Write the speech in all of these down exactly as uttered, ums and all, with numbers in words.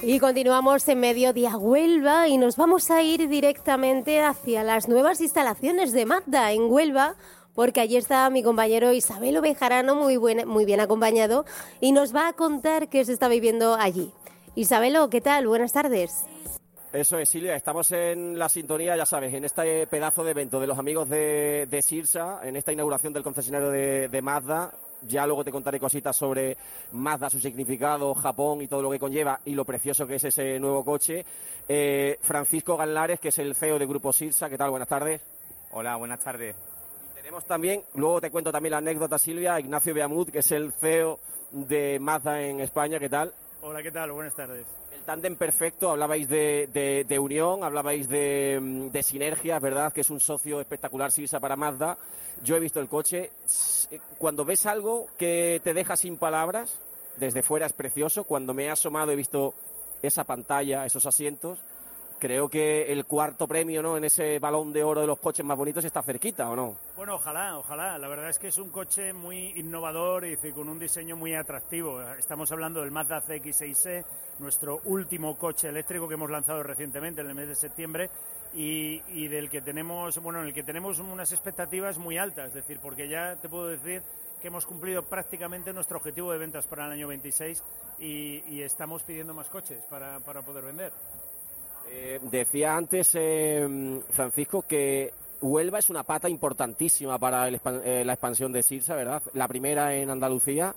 Y continuamos en Mediodía Huelva y nos vamos a ir directamente hacia las nuevas instalaciones de Mazda en Huelva, porque allí está mi compañero Isabelo Bejarano, muy, buen, muy bien acompañado, y nos va a contar qué se está viviendo allí. Isabelo, ¿qué tal? Buenas tardes. Eso es, Silvia, estamos en la sintonía, ya sabes, en este pedazo de evento de los amigos de, de Sirsa, en esta inauguración del concesionario de, de Mazda. Ya luego te contaré cositas sobre Mazda, su significado, Japón y todo lo que conlleva y lo precioso que es ese nuevo coche. Eh, Francisco Galnares, que es el C E O de Grupo Sirsa. ¿Qué tal? Buenas tardes. Hola, buenas tardes. Y tenemos también, luego te cuento también la anécdota, Silvia, Ignacio Beamud, que es el C E O de Mazda en España. ¿Qué tal? Hola, ¿qué tal? Buenas tardes. El tándem perfecto, hablabais de, de, de unión, hablabais de, de sinergia, ¿verdad? Que es un socio espectacular Sirsa para Mazda. Yo he visto el coche. Cuando ves algo que te deja sin palabras, desde fuera es precioso. Cuando me he asomado he visto esa pantalla, esos asientos. Creo que el cuarto premio, ¿no?, en ese balón de oro de los coches más bonitos está cerquita, ¿o no? Bueno, ojalá, ojalá. La verdad es que es un coche muy innovador y con un diseño muy atractivo. Estamos hablando del Mazda C X seis E, nuestro último coche eléctrico que hemos lanzado recientemente en el mes de septiembre y, y del que tenemos, bueno, en el que tenemos unas expectativas muy altas, es decir, porque ya te puedo decir que hemos cumplido prácticamente nuestro objetivo de ventas para el año veintiséis y, y estamos pidiendo más coches para, para poder vender. Eh, decía antes, eh, Francisco, que Huelva es una pata importantísima para el, eh, la expansión de Sirsa, ¿verdad? La primera en Andalucía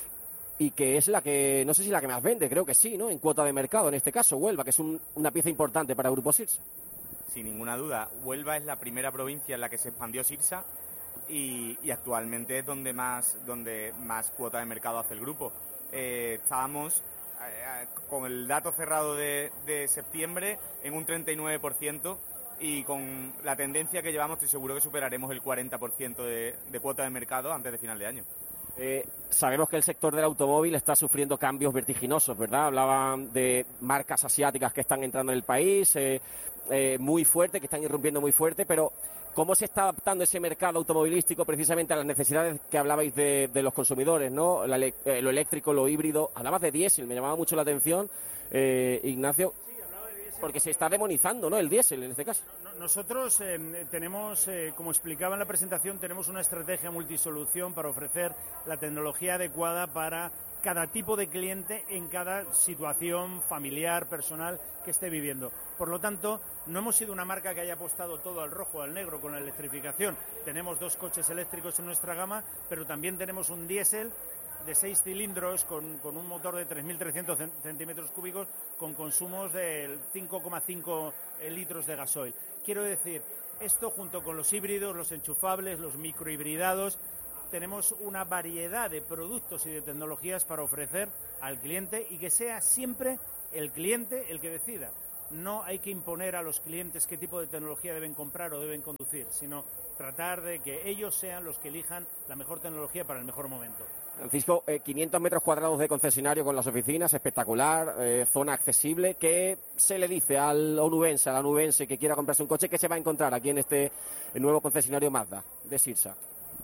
y que es la que, no sé si la que más vende, creo que sí, ¿no? En cuota de mercado, en este caso, Huelva, que es un, una pieza importante para el Grupo Sirsa. Sin ninguna duda, Huelva es la primera provincia en la que se expandió Sirsa y, y actualmente es donde más, donde más cuota de mercado hace el grupo. Eh, estábamos con el dato cerrado de, de septiembre en un treinta y nueve por ciento y con la tendencia que llevamos estoy seguro que superaremos el cuarenta por ciento de, de cuota de mercado antes de final de año. Eh, sabemos que el sector del automóvil está sufriendo cambios vertiginosos, ¿verdad? Hablaban de marcas asiáticas que están entrando en el país, eh, eh, muy fuerte, que están irrumpiendo muy fuerte, pero ¿cómo se está adaptando ese mercado automovilístico precisamente a las necesidades que hablabais de, de los consumidores, ¿no? La, eh, lo eléctrico, lo híbrido. Hablabas de diésel, me llamaba mucho la atención, eh, Ignacio, sí, hablaba de diésel, porque se está demonizando, ¿no?, el diésel en este caso. Nosotros eh, tenemos, eh, como explicaba en la presentación, tenemos una estrategia multisolución para ofrecer la tecnología adecuada para cada tipo de cliente en cada situación familiar, personal que esté viviendo. Por lo tanto, no hemos sido una marca que haya apostado todo al rojo o al negro con la electrificación. Tenemos dos coches eléctricos en nuestra gama, pero también tenemos un diésel de seis cilindros con, con un motor de tres mil trescientos centímetros cúbicos con consumos de cinco coma cinco litros de gasoil. Quiero decir, esto junto con los híbridos, los enchufables, los microhibridados, tenemos una variedad de productos y de tecnologías para ofrecer al cliente y que sea siempre el cliente el que decida. No hay que imponer a los clientes qué tipo de tecnología deben comprar o deben conducir, sino tratar de que ellos sean los que elijan la mejor tecnología para el mejor momento. Francisco, eh, quinientos metros cuadrados de concesionario con las oficinas, espectacular, eh, zona accesible. ¿Qué se le dice al onubense, al onubense que quiera comprarse un coche? ¿Qué se va a encontrar aquí en este nuevo concesionario Mazda de Sirsa?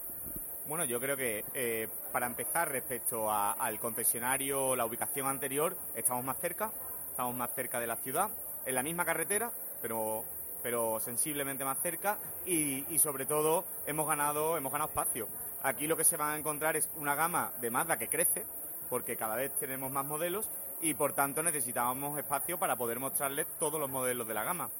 Bueno, yo creo que eh, para empezar, respecto a, al concesionario, la ubicación anterior, estamos más cerca, estamos más cerca de la ciudad, en la misma carretera, pero, pero sensiblemente más cerca y, y sobre todo hemos ganado, hemos ganado espacio. Aquí lo que se van a encontrar es una gama de Mazda que crece, porque cada vez tenemos más modelos y por tanto necesitábamos espacio para poder mostrarles todos los modelos de la gama.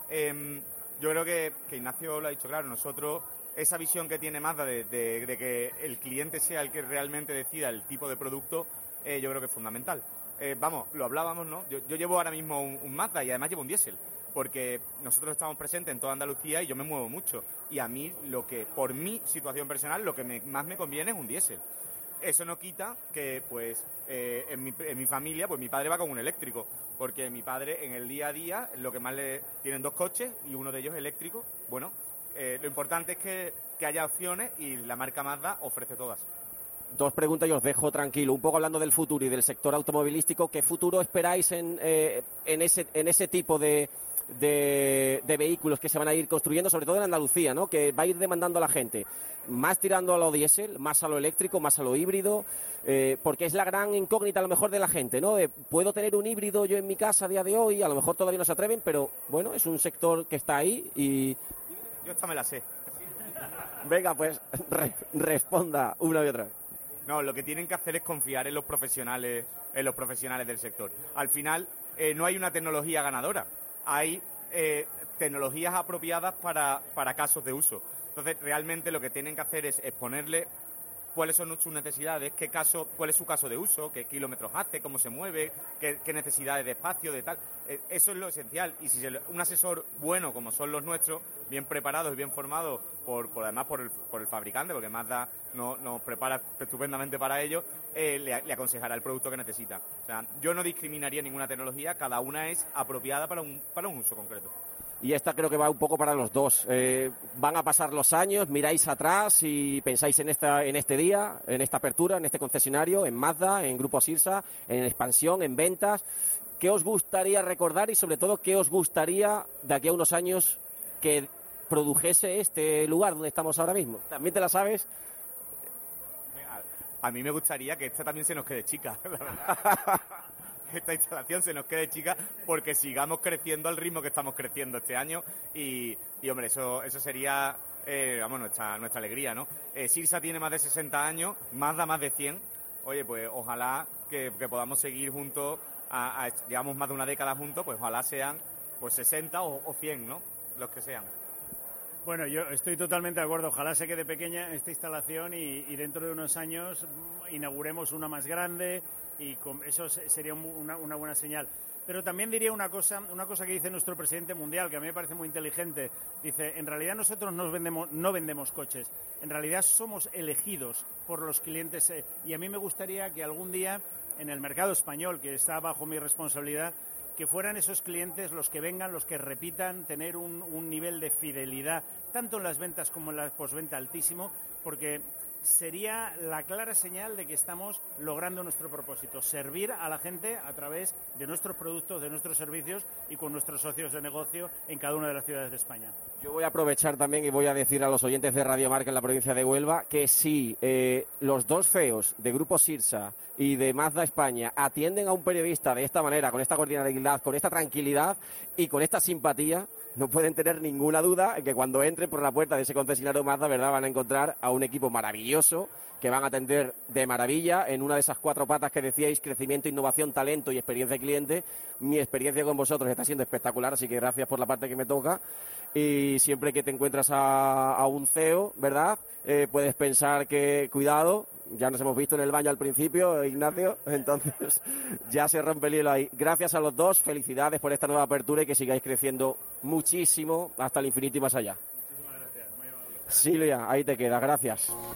Eh, yo creo que, que Ignacio lo ha dicho claro, nosotros esa visión que tiene Mazda de, de, de que el cliente sea el que realmente decida el tipo de producto, eh, yo creo que es fundamental. Eh, vamos, lo hablábamos, ¿no? Yo, yo llevo ahora mismo un, un Mazda y además llevo un diésel, porque nosotros estamos presentes en toda Andalucía y yo me muevo mucho. Y a mí, lo que por mi situación personal, lo que me, más me conviene es un diésel. Eso no quita que, pues, eh, en, mi, en mi familia, pues mi padre va con un eléctrico, porque mi padre en el día a día, lo que más le tienen dos coches y uno de ellos eléctrico. Bueno, eh, lo importante es que, que haya opciones y la marca Mazda ofrece todas. Dos preguntas y os dejo tranquilo. Un poco hablando del futuro y del sector automovilístico, ¿qué futuro esperáis en, eh, en, ese, en ese tipo de, de, de vehículos que se van a ir construyendo, sobre todo en Andalucía, ¿no? Que va a ir demandando a la gente más tirando a lo diésel, más a lo eléctrico, más a lo híbrido, eh, porque es la gran incógnita a lo mejor de la gente, ¿no? Eh, ¿puedo tener un híbrido yo en mi casa a día de hoy? A lo mejor todavía no se atreven, pero bueno, es un sector que está ahí y... Yo esta me la sé. Venga, pues re responda una y otra vez. No, lo que tienen que hacer es confiar en los profesionales, en los profesionales del sector. Al final, eh, no hay una tecnología ganadora, hay eh, tecnologías apropiadas para, para casos de uso. Entonces, realmente lo que tienen que hacer es exponerle cuáles son sus necesidades, qué caso, cuál es su caso de uso, qué kilómetros hace, cómo se mueve, qué, qué necesidades de espacio, de tal. Eh, eso es lo esencial. Y si se le, un asesor bueno, como son los nuestros, bien preparados y bien formados, por, por además por el, por el fabricante, porque Mazda nos no prepara estupendamente para ello, eh, le, le aconsejará el producto que necesita. O sea, yo no discriminaría ninguna tecnología, cada una es apropiada para un, para un uso concreto. Y esta creo que va un poco para los dos. Eh, van a pasar los años, miráis atrás y pensáis en esta, en este día, en esta apertura, en este concesionario, en Mazda, en Grupo Sirsa, en expansión, en ventas. ¿Qué os gustaría recordar y sobre todo qué os gustaría de aquí a unos años que produjese este lugar donde estamos ahora mismo? ¿También te la sabes? A mí me gustaría que esta también se nos quede chica, la verdad. Esta instalación se nos quede chica porque sigamos creciendo al ritmo que estamos creciendo este año y, y hombre, eso eso sería, eh, vamos, nuestra nuestra alegría, ¿no? Eh, Sirsa tiene más de sesenta años, Mazda más de cien. Oye, pues ojalá que, que podamos seguir juntos, a, a, llevamos más de una década juntos, pues ojalá sean pues sesenta o, o cien, ¿no? Los que sean. Bueno, yo estoy totalmente de acuerdo. Ojalá se quede pequeña esta instalación y, y dentro de unos años inauguremos una más grande y con eso sería una, una buena señal. Pero también diría una cosa, una cosa que dice nuestro presidente mundial, que a mí me parece muy inteligente. Dice, en realidad nosotros no vendemos, no vendemos coches, en realidad somos elegidos por los clientes eh, y a mí me gustaría que algún día en el mercado español, que está bajo mi responsabilidad, que fueran esos clientes los que vengan, los que repitan, tener un, un nivel de fidelidad, tanto en las ventas como en la postventa altísimo, porque sería la clara señal de que estamos logrando nuestro propósito, servir a la gente a través de nuestros productos, de nuestros servicios y con nuestros socios de negocio en cada una de las ciudades de España. Yo voy a aprovechar también y voy a decir a los oyentes de Radio Marca en la provincia de Huelva que si eh, los dos C E Os de Grupo Sirsa y de Mazda España atienden a un periodista de esta manera, con esta cordialidad, con esta tranquilidad y con esta simpatía, no pueden tener ninguna duda en que cuando entren por la puerta de ese concesionario Mazda, ¿verdad?, van a encontrar a un equipo maravilloso que van a atender de maravilla en una de esas cuatro patas que decíais: crecimiento, innovación, talento y experiencia de cliente. Mi experiencia con vosotros está siendo espectacular, así que gracias por la parte que me toca. Y siempre que te encuentras a, a un C E O, ¿verdad?, eh, puedes pensar que, cuidado, ya nos hemos visto en el baño al principio, Ignacio, entonces ya se rompe el hielo ahí. Gracias a los dos, felicidades por esta nueva apertura y que sigáis creciendo muchísimo hasta el infinito y más allá. Muchísimas gracias. Muy amable. Silvia, ahí te queda, gracias.